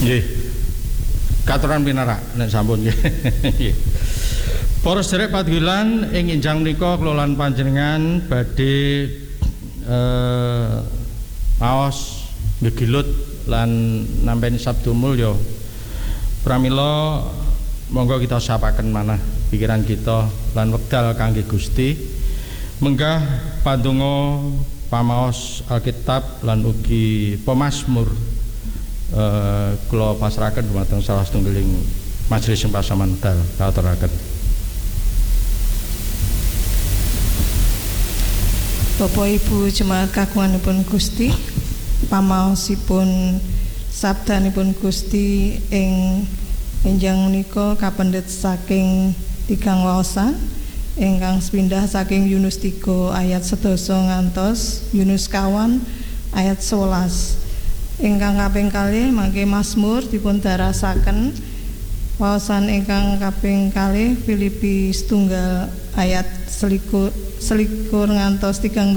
Nggih. Katuran pinarak nek sampun nggih. Para sedherek patugilan ing enjang menika kelolaan panjenengan badhe maos ngegilut lan nampi sabdo mulya. Pramila monggo kita sapaken manah pikiran kita lan wekdal kangge Gusti. Menggah pandonga pamaos Alkitab lan ugi pemazmur kula pasrahaken dumateng salah setunggiling majelis sing pasaman dal katuraken. Bapak Ibu jemaat kagunganipun Gusti, pamaosipun sabdanipun Gusti ing enjang menika kapendhet saking tigang waosan ingkang sepindah saking Yunus 3 ayat 11 ngantos Yunus kawan ayat 11. Ingkang kaping kalih mangke Mazmur dipun darasaken waosan ingkang kaping kalih Filipi 1 ayat selikur ngantos 3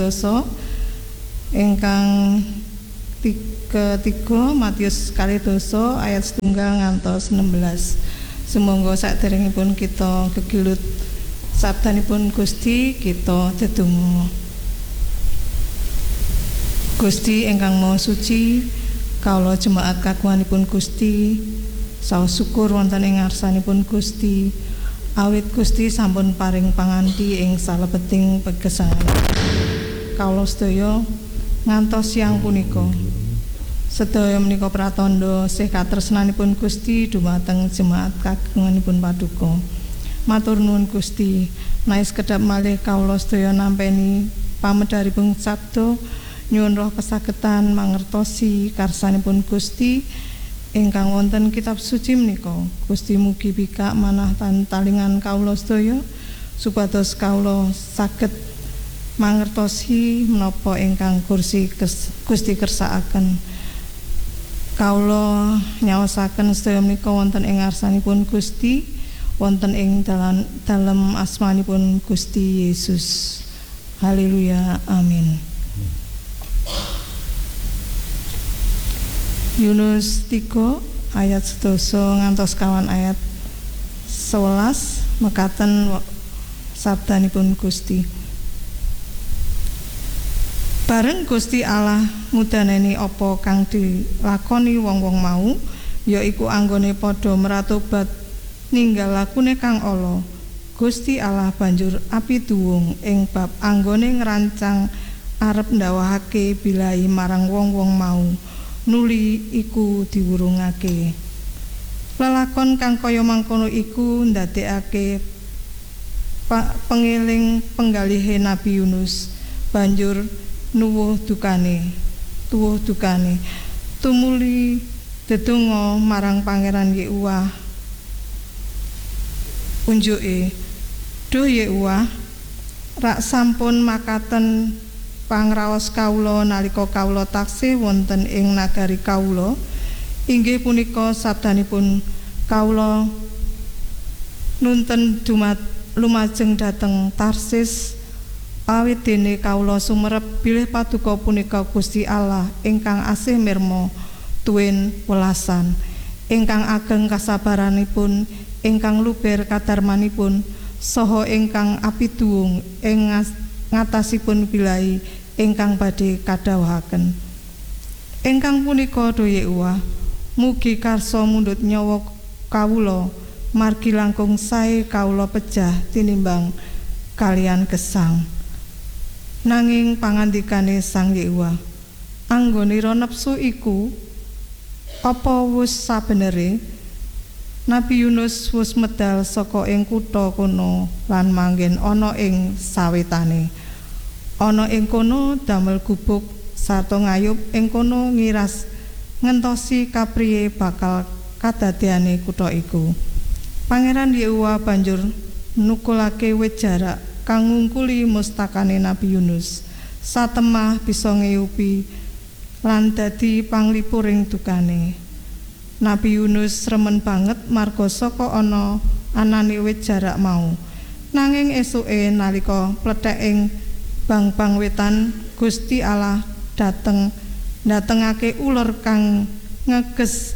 ingkang ketiga Matius 2 ayat 1 ngantos 16. Sumangga saderengipun kita kegilut sabdanipun Gusti, kita dedonga. Gusti ingkang Maha Suci, kawula jemaat kagunganipun Gusti saos syukur wonten ing ngarsanipun Gusti awit Gusti sampun paring panganti ing salebeting pegesangan. Kawula sedaya ngantos siang punika sedaya menika pratandha sih katresnanipun Gusti dumateng jemaat kagunganipun Paduka. Matur nuwun Gusti, naes kedap malih kawula sedaya nampeni pamedharipun sabda nyuwun roh kesagetan mangertosi karsanipun Gusti ingkang wonten kitab suci menika. Gusti mugi bikak manah talingan kawula sedaya supados kawula saged mangertosi menapa ingkang Gusti kersakaken. Kawula nyaosaken sedaya menika wonten ing ngarsanipun Gusti, wonten ing dalem asmanipun Gusti Yesus. Haleluya, amin. Yunus 3 ayat 11 ngantos kawan ayat 11 mekaten sabdanipun Gusti. Bareng Gusti Allah mudaneni apa kang dilakoni wong-wong mau, yaiku anggone padha meratobat ninggal lakune kang ala. Gusti Allah banjur api duwung ing bab anggone ngrancang arep ndawahake bilahi marang wong-wong mau. Nuli iku diwurungake. Lelakon kang kaya mangkono iku ndadekake pengeling penggalihe Nabi Yunus banjur tuwuh dukane tumuli dedonga marang Pangeran Yehuwa unjuke, duh Yehuwa, rak sampun makaten pangraos kawula nalika kawula taksih wonten ing nagari kawula, inggih punika sabdanipun kawula nunten lumajeng dhateng Tarsis, awit dene kawula sumerep bilih Paduka punika Gusti Allah ingkang asih mirma tuwin welasan, ingkang ageng kasabaranipun, ingkang luber kadarmanipun, saha ingkang apiduwung ing ngatasipun bilahi ingkang badhe kadhawuhaken. Ingkang punika Duh Yehuwa, mugi karsa mundhut nyawa kawula margi langkung sae kawula pejah tinimbang kalian gesang. Nanging pangandikane Sang Yehuwa, anggonira nepsu iku apa wis sabenere Nabi Yunus wis medal saka ing kutha kono lan manggen ana ing sawetane. Ana ing kono damel gubuk sarta ngayub ing kono ngiras ngentosi kapriye bakal kadadeane kutha iku. Pangeran Yehuwa banjur nukulake wit jarak kang ngungkuli mustakane Nabi Yunus satemah bisa ngeyupi lan dadi panglipuring dukane. Nabi Yunus remen banget marga saka anane wit jarak mau. Nanging esuke nalika plethek ing bang-bang wetan, Gusti Allah datengake uler kang ngeges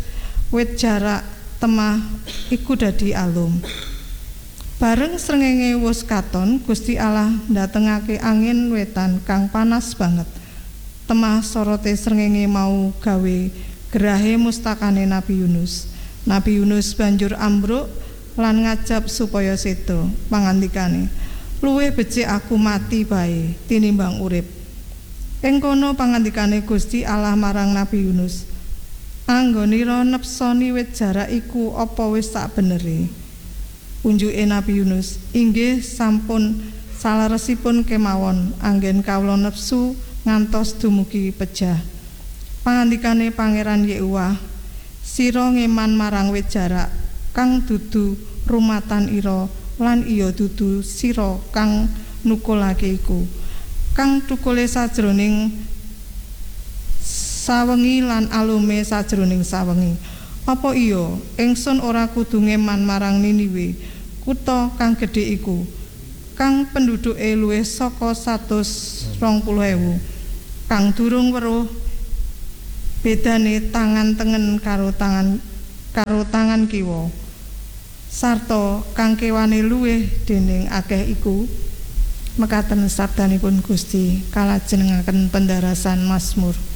wit jarak temah iku dadi alum. Bareng srengenge wus katon, Gusti Allah ndatengake angin wetan kang panas banget. Temah sorote srengenge mau gawe gerahe mustakane Nabi Yunus. Nabi Yunus banjur ambruk lan ngajab supaya sedo. Pangandikane, luwih becik aku mati bae tinimbang urip. Ing kono pangandikane Gusti Allah marang Nabi Yunus, anggonira nepsoni wit jarak iku apa wis sak benere? Unjuke Nabi Yunus, inggih sampun saleresipun kemawon anggen kawula nepsu ngantos dumugi pejah. Pangandikane Pangeran Yehuwa, sira ngeman marang wit jarak kang dudu rumatan ira lan iya dudu sira kang nukulake iku, kang tukule sajroning sawengi lan alume sajroning sawengi. Apa iya ingsun ora kudu ngeman marang Niniwe, kutha kang gedhe iku, kang penduduke luwih saka 120.000, kang durung weruh bedane tangan tengen karo tangan kiwa, sarta kang kewane luwih dening akeh iku. Mekaten sabdanipun Gusti, kalajenengaken pendarasan Mazmur.